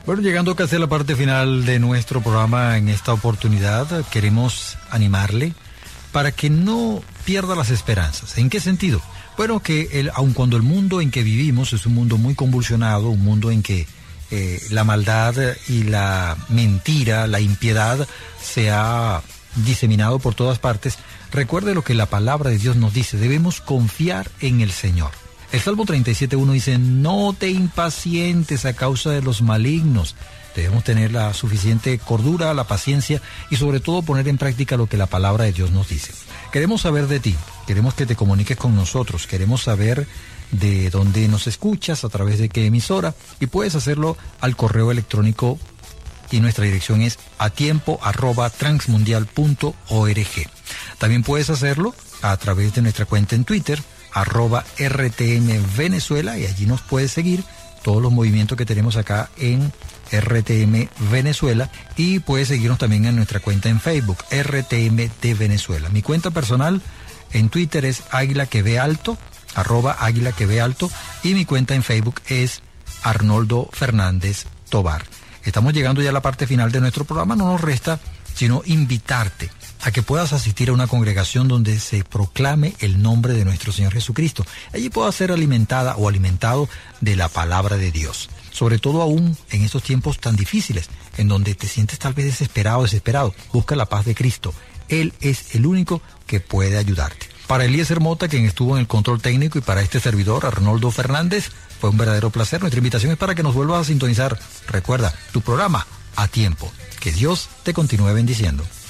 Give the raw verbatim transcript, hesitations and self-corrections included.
Bueno, llegando casi a la parte final de nuestro programa en esta oportunidad, queremos animarle para que no pierda las esperanzas. ¿En qué sentido? Bueno, que el, aun cuando el mundo en que vivimos es un mundo muy convulsionado, un mundo en que eh, la maldad y la mentira, la impiedad se ha diseminado por todas partes, recuerde lo que la palabra de Dios nos dice: debemos confiar en el Señor. El Salmo treinta y siete uno dice: no te impacientes a causa de los malignos. Debemos tener la suficiente cordura, la paciencia y sobre todo poner en práctica lo que la palabra de Dios nos dice. Queremos saber de ti, queremos que te comuniques con nosotros, queremos saber de dónde nos escuchas, a través de qué emisora, y puedes hacerlo al correo electrónico y nuestra dirección es atiempo arroba transmundial punto org. También puedes hacerlo a través de nuestra cuenta en Twitter, arroba R T M Venezuela, y allí nos puedes seguir todos los movimientos que tenemos acá en R T M Venezuela, y puedes seguirnos también en nuestra cuenta en Facebook, R T M de Venezuela. Mi cuenta personal en Twitter es Águila que ve alto, arroba Águila que ve alto, y mi cuenta en Facebook es Arnoldo Fernández Tobar. Estamos llegando ya a la parte final de nuestro programa. No nos resta sino invitarte a que puedas asistir a una congregación donde se proclame el nombre de nuestro Señor Jesucristo. Allí puedas ser alimentada o alimentado de la palabra de Dios. Sobre todo aún en estos tiempos tan difíciles, en donde te sientes tal vez desesperado, desesperado. Busca la paz de Cristo. Él es el único que puede ayudarte. Para Eliezer Mota, quien estuvo en el control técnico, y para este servidor, Arnoldo Fernández, fue un verdadero placer. Nuestra invitación es para que nos vuelvas a sintonizar. Recuerda, tu programa, A Tiempo. Que Dios te continúe bendiciendo.